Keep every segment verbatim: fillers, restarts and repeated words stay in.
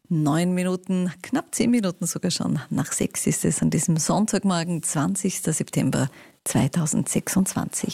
Neun Minuten, knapp zehn Minuten sogar schon, nach sechs ist es an diesem Sonntagmorgen, zwanzigster September zweitausendsechsundzwanzig.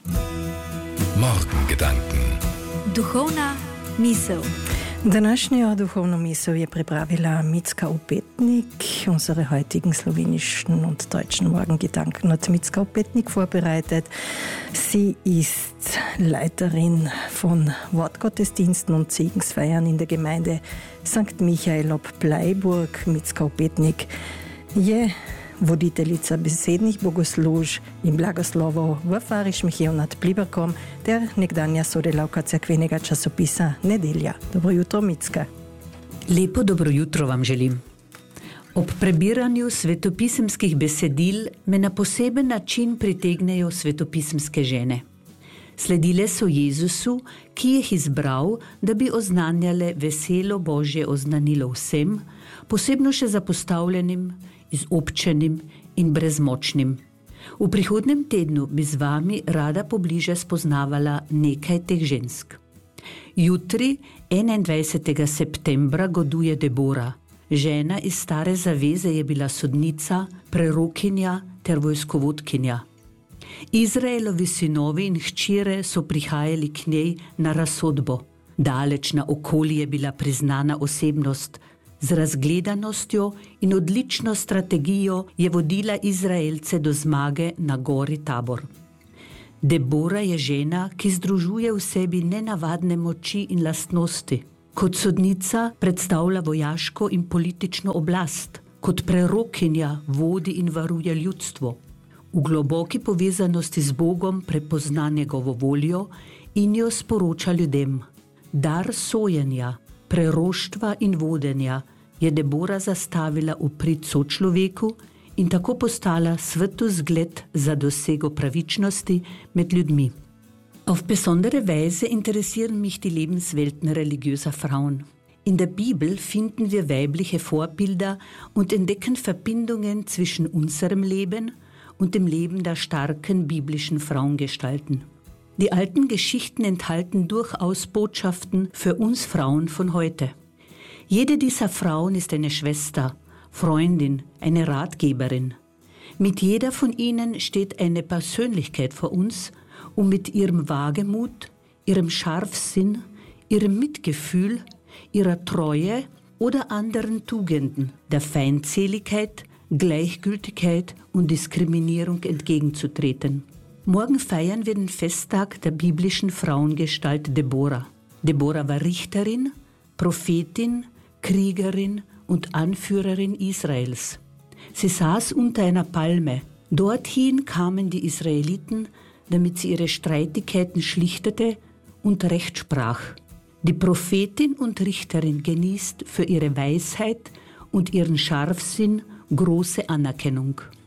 Morgengedanken. Duhovna misel. Današnjo duhovno misel je pripravila Micka Opetnik. Unsere heutigen slowenischen und deutschen Morgengedanken hat Micka Opetnik vorbereitet. Sie ist Leiterin von Wortgottesdiensten und Segensfeiern in der Gemeinde Sankt Michael ob Bleiburg. Micka Opetnik je voditeljica besednih bogoslužb in blagoslovov v Farišmihiju nad Pliberkom ter nekdanja sodelavka cerkvenega časopisa Nedelja. Dobro jutro, Micka. Lepo dobro jutro vam želim. Ob prebiranju svetopisemskih besedil me na poseben način pritegnejo svetopisemske žene. Sledile so Jezusu, ki jih izbral, da bi oznanjale veselo Božje oznanilo vsem, posebno še zapostavljenim, izobčenim in brezmočnim. V prihodnem tednu bi z vami rada pobliže spoznavala nekaj teh žensk. Jutri, enaindvajsetega septembra, goduje Debora. Žena iz Stare zaveze je bila sodnica, prerokinja ter vojskovodkinja. Izraelovi sinovi in hčere so prihajali k njej na razsodbo. Daleč na okoli je bila priznana osebnost. Z razgledanostjo in odlično strategijo je vodila Izraelce do zmage na gori Tabor. Debora je žena, ki združuje v sebi nenavadne moči in lastnosti. Kot sodnica predstavlja vojaško in politično oblast, kot prerokinja vodi in varuje ljudstvo. V globoki povezanosti z Bogom prepozna njegovo voljo in jo sporoča ljudem. Dar sojenja, preroštva in vodenja je Debora zastavila v prid sočloveku in tako postala svetu zgled za dosego pravičnosti med ljudmi. Auf besondere Weise interessieren mich die Lebenswelten religiöser Frauen. In der Bibel finden wir weibliche Vorbilder und entdecken Verbindungen zwischen unserem Leben und dem Leben der starken biblischen Frauengestalten. Die alten Geschichten enthalten durchaus Botschaften für uns Frauen von heute. Jede dieser Frauen ist eine Schwester, Freundin, eine Ratgeberin. Mit jeder von ihnen steht eine Persönlichkeit vor uns, um mit ihrem Wagemut, ihrem Scharfsinn, ihrem Mitgefühl, ihrer Treue oder anderen Tugenden, der Feindseligkeit, Gleichgültigkeit und Diskriminierung entgegenzutreten. Morgen feiern wir den Festtag der biblischen Frauengestalt Debora. Debora war Richterin, Prophetin, Kriegerin und Anführerin Israels. Sie saß unter einer Palme. Dorthin kamen die Israeliten, damit sie ihre Streitigkeiten schlichtete und Recht sprach. Die Prophetin und Richterin genießt für ihre Weisheit und ihren Scharfsinn große Anerkennung.